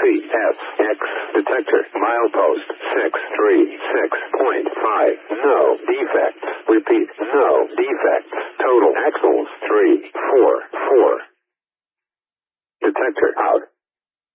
CSX detector. Milepost 636.5. No defects. Repeat, no defects. Total axles 344. Detector out.